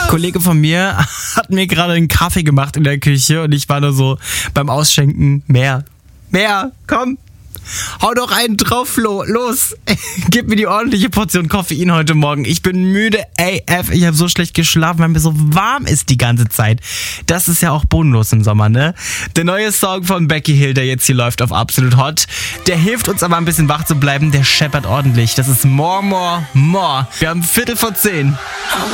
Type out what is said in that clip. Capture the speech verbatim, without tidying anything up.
Ein Kollege von mir hat mir gerade einen Kaffee gemacht in der Küche und ich war nur so beim Ausschenken, mehr, mehr, komm. Hau doch einen drauf, Flo. Los. Gib mir die ordentliche Portion Koffein heute Morgen. Ich bin müde A F. Ich habe so schlecht geschlafen, weil mir so warm ist die ganze Zeit. Das ist ja auch bodenlos im Sommer, ne? Der neue Song von Becky Hill, der jetzt hier läuft auf Absolut Hot, der hilft uns aber ein bisschen wach zu bleiben. Der scheppert ordentlich. Das ist More, More, More. Wir haben Viertel vor zehn.